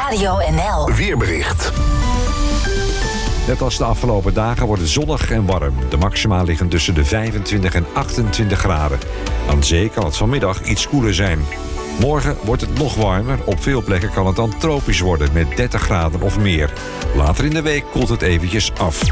Radio NL. Weerbericht. Net als de afgelopen dagen wordt het zonnig en warm. De maxima liggen tussen de 25 en 28 graden. Aan zee kan het vanmiddag iets koeler zijn. Morgen wordt het nog warmer. Op veel plekken kan het dan tropisch worden met 30 graden of meer. Later in de week koelt het eventjes af.